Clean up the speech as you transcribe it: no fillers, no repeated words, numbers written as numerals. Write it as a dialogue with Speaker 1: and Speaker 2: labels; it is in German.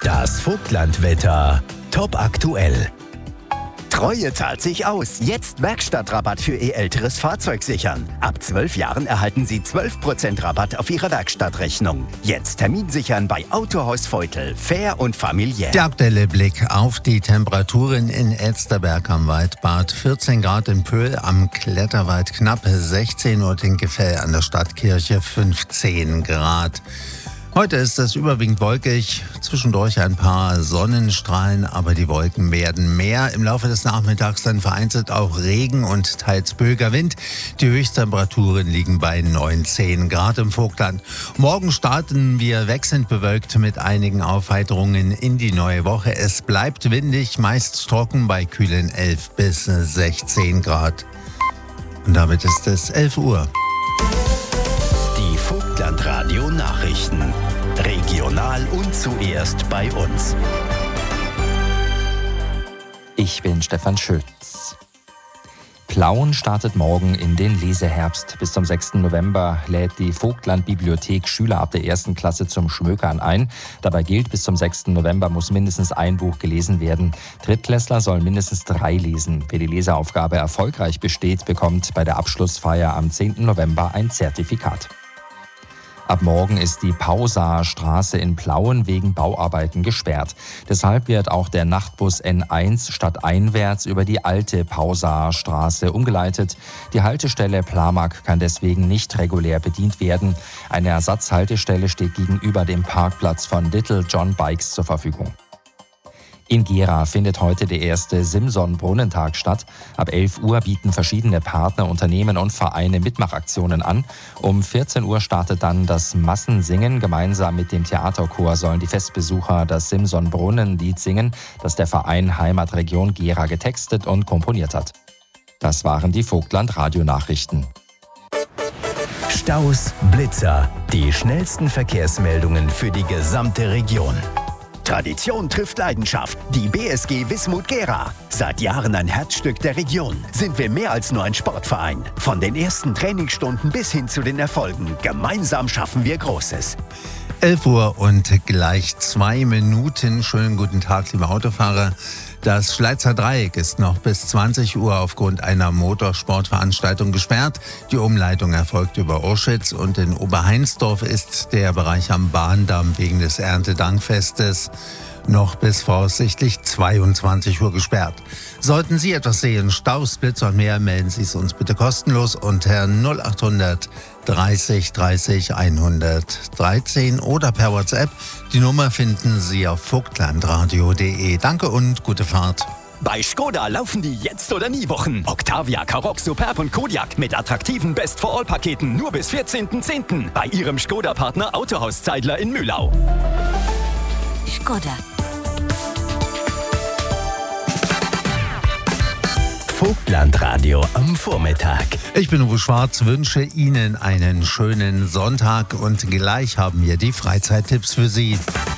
Speaker 1: Das Vogtlandwetter top aktuell. Treue zahlt sich aus. Jetzt Werkstattrabatt für Ihr älteres Fahrzeug sichern. Ab 12 Jahren erhalten Sie 12% Rabatt auf Ihre Werkstattrechnung. Jetzt Termin sichern bei Autohaus Veutel. Fair und familiär.
Speaker 2: Der aktuelle Blick auf die Temperaturen in Elsterberg am Waldbad. 14 Grad in Pöhl, am Kletterwald knapp 16 und in Gefell an der Stadtkirche 15 Grad. Heute ist es überwiegend wolkig, zwischendurch ein paar Sonnenstrahlen, aber die Wolken werden mehr. Im Laufe des Nachmittags dann vereinzelt auch Regen und teils böiger Wind. Die Höchsttemperaturen liegen bei 19 Grad im Vogtland. Morgen starten wir wechselnd bewölkt mit einigen Aufheiterungen in die neue Woche. Es bleibt windig, meist trocken bei kühlen 11 bis 16 Grad. Und damit ist es 11 Uhr.
Speaker 1: Die Vogtlandradio Nachrichten. Regional und zuerst bei uns.
Speaker 3: Ich bin Stefan Schütz. Plauen startet morgen in den Leseherbst. Bis zum 6. November lädt die Vogtland-Bibliothek Schüler ab der 1. Klasse zum Schmökern ein. Dabei gilt, bis zum 6. November muss mindestens ein Buch gelesen werden. Drittklässler sollen mindestens 3 lesen. Wer die Leseaufgabe erfolgreich besteht, bekommt bei der Abschlussfeier am 10. November ein Zertifikat. Ab morgen ist die Pausaer Straße in Plauen wegen Bauarbeiten gesperrt. Deshalb wird auch der Nachtbus N1 stadteinwärts über die alte Pausaer Straße umgeleitet. Die Haltestelle Plamark kann deswegen nicht regulär bedient werden. Eine Ersatzhaltestelle steht gegenüber dem Parkplatz von Little John Bikes zur Verfügung. In Gera findet heute der erste Simson-Brunnentag statt. Ab 11 Uhr bieten verschiedene Partner, Unternehmen und Vereine Mitmachaktionen an. Um 14 Uhr startet dann das Massensingen. Gemeinsam mit dem Theaterchor sollen die Festbesucher das Simson-Brunnen-Lied singen, das der Verein Heimatregion Gera getextet und komponiert hat. Das waren die Vogtland-Radio-Nachrichten.
Speaker 1: Staus, Blitzer, die schnellsten Verkehrsmeldungen für die gesamte Region. Tradition trifft Leidenschaft. Die BSG Wismut Gera. Seit Jahren ein Herzstück der Region. Sind wir mehr als nur ein Sportverein. Von den ersten Trainingsstunden bis hin zu den Erfolgen. Gemeinsam schaffen wir Großes.
Speaker 2: 11 Uhr und gleich 2 Minuten. Schönen guten Tag, liebe Autofahrer. Das Schleizer Dreieck ist noch bis 20 Uhr aufgrund einer Motorsportveranstaltung gesperrt. Die Umleitung erfolgt über Urschitz und in Oberheinsdorf ist der Bereich am Bahndamm wegen des Erntedankfestes noch bis voraussichtlich 22 Uhr gesperrt. Sollten Sie etwas sehen, Staus, Blitzer und mehr, melden Sie es uns bitte kostenlos unter 0800 30 30 113 oder per WhatsApp. Die Nummer finden Sie auf vogtlandradio.de. Danke und gute Fahrt.
Speaker 1: Bei Skoda laufen die Jetzt- oder Nie-Wochen. Octavia, Karoq, Superb und Kodiaq mit attraktiven Best-for-All-Paketen nur bis 14.10. bei Ihrem Skoda-Partner Autohaus Zeidler in Mühlau.
Speaker 4: Skoda.
Speaker 1: Vogtlandradio am Vormittag.
Speaker 2: Ich bin Uwe Schwarz, wünsche Ihnen einen schönen Sonntag und gleich haben wir die Freizeittipps für Sie.